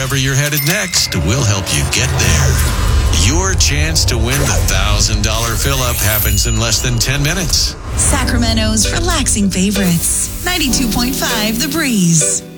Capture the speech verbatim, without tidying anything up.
wherever you're headed next, we'll help you get there. Your chance to win the one thousand dollars fill-up happens in less than ten minutes. Sacramento's relaxing favorites. ninety-two point five The Breeze.